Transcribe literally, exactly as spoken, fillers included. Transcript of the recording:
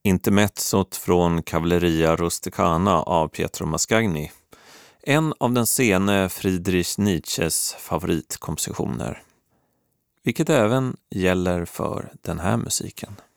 Intermezzot från Cavalleria Rusticana av Pietro Mascagni. En av den sene Friedrich Nietzsches favoritkompositioner. Vilket även gäller för den här musiken.